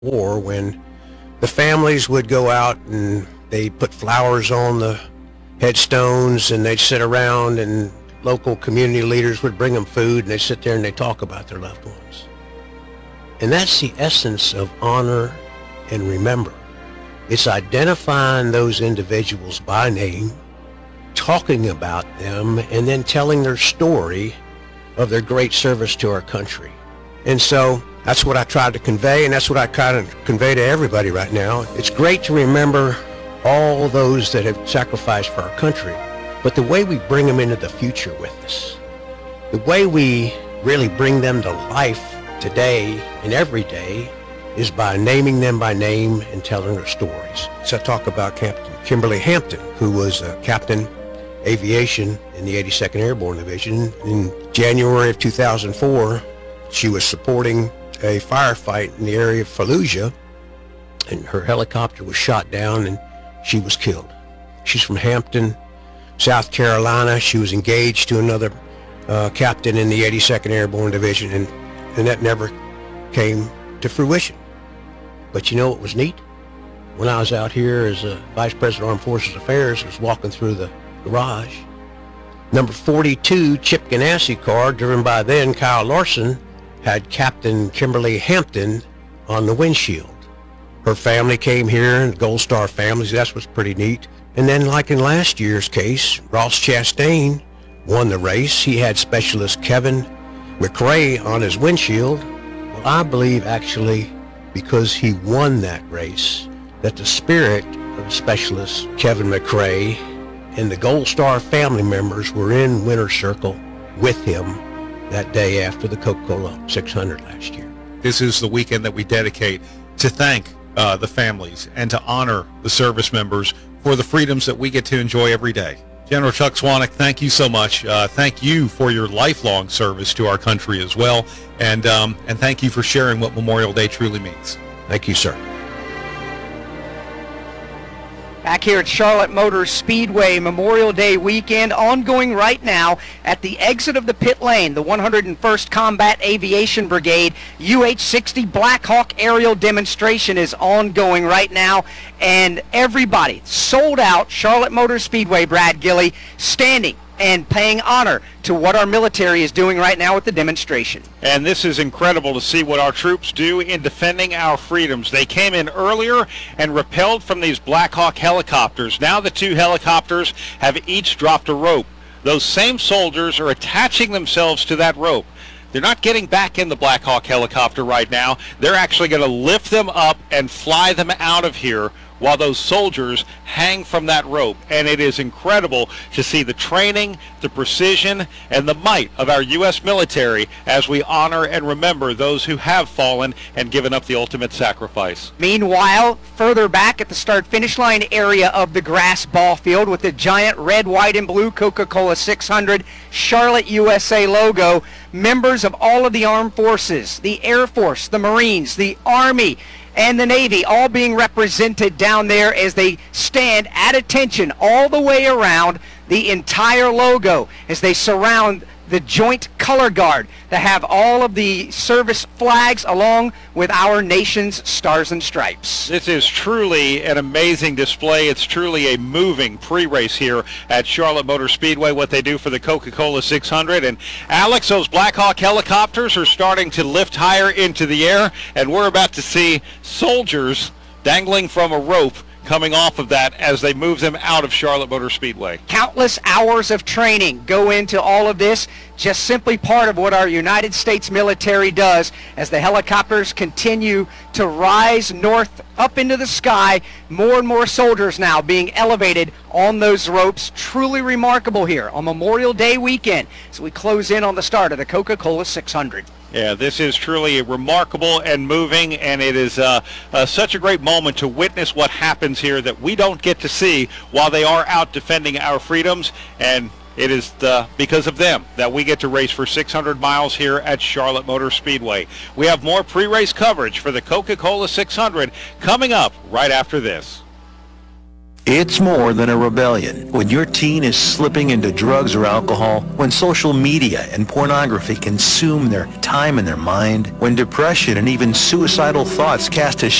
war when the families would go out and they'd put flowers on the headstones and they'd sit around and local community leaders would bring them food and they'd sit there and they'd talk about their loved ones. And that's the essence of honor and remember. It's identifying those individuals by name, talking about them, and then telling their story of their great service to our country. And so that's what I tried to convey, and that's what I kind of convey to everybody right now. It's great to remember all those that have sacrificed for our country, but the way we bring them into the future with us, the way we really bring them to life today and every day is by naming them by name and telling their stories. So I talk about Captain Kimberly Hampton, who was a captain aviation in the 82nd Airborne Division. In January of 2004, she was supporting a firefight in the area of Fallujah, and her helicopter was shot down and she was killed. She's from Hampton, South Carolina. She was engaged to another captain in the 82nd Airborne Division, and that never came to fruition. But you know what was neat? When I was out here as a Vice President of Armed Forces Affairs, I was walking through the garage. Number 42 Chip Ganassi car, driven by then Kyle Larson, had Captain Kimberly Hampton on the windshield. Her family came here, and Gold Star families, that's what's pretty neat. And then like in last year's case, Ross Chastain won the race. He had Specialist Kevin McRae on his windshield. Well, I believe actually because he won that race, that the spirit of Specialist Kevin McRae and the Gold Star family members were in Winner's Circle with him that day after the Coca-Cola 600 last year. This is the weekend that we dedicate to thank the families and to honor the service members for the freedoms that we get to enjoy every day. General Chuck Swanek, thank you so much. Thank you for your lifelong service to our country as well, and thank you for sharing what Memorial Day truly means. Thank you, sir. Back here at Charlotte Motor Speedway, Memorial Day weekend ongoing right now at the exit of the pit lane. The 101st Combat Aviation Brigade UH-60 Black Hawk aerial demonstration is ongoing right now, and everybody sold out Charlotte Motor Speedway, Brad Gilley, standing and paying honor to what our military is doing right now with the demonstration. And this is incredible to see what our troops do in defending our freedoms. They came in earlier and rappelled from these Black Hawk helicopters. Now the two helicopters have each dropped a rope. Those same soldiers are attaching themselves to that rope. They're not getting back in the Black Hawk helicopter right now. They're actually going to lift them up and fly them out of here while those soldiers hang from that rope. And it is incredible to see the training, the precision, and the might of our U.S. military as we honor and remember those who have fallen and given up the ultimate sacrifice. Meanwhile, further back at the start-finish line area of the grass ball field with the giant red, white, and blue Coca-Cola 600 Charlotte, USA logo, members of all of the armed forces, the Air Force, the Marines, the Army, and the Navy all being represented down there as they stand at attention all the way around the entire logo as they surround the joint color guard that have all of the service flags along with our nation's stars and stripes. This is truly an amazing display. It's truly a moving pre-race here at Charlotte Motor Speedway, what they do for the Coca-Cola 600. And Alex, those Black Hawk helicopters are starting to lift higher into the air, and we're about to see soldiers dangling from a rope coming off of that as they move them out of Charlotte Motor Speedway. Countless hours of training go into all of this, just simply part of what our United States military does as the helicopters continue to rise north up into the sky. More and more soldiers now being elevated on those ropes. Truly remarkable here on Memorial Day weekend as we close in on the start of the Coca-Cola 600. Yeah, this is truly remarkable and moving, and it is such a great moment to witness what happens here that we don't get to see while they are out defending our freedoms, and it is because of them that we get to race for 600 miles here at Charlotte Motor Speedway. We have more pre-race coverage for the Coca-Cola 600 coming up right after this. It's more than a rebellion. When your teen is slipping into drugs or alcohol, when social media and pornography consume their time and their mind, when depression and even suicidal thoughts cast a